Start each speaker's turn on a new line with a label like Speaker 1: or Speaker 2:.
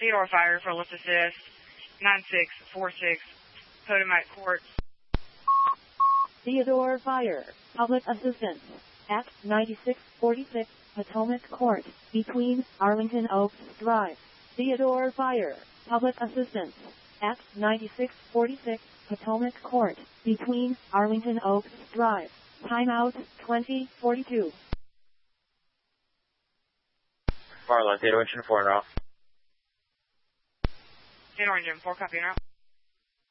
Speaker 1: Theodore Fire for lift assist, 9646, Potomac Court.
Speaker 2: Theodore Fire, public assistance, at 9646 Potomac Court, between Arlington Oaks Drive. Theodore Fire, public assistance, at 9646 Potomac Court, between Arlington Oaks Drive. Timeout 2042.
Speaker 3: Farland, Theodore Engine 4 and off.
Speaker 1: Theodore Engine 4, copy and out.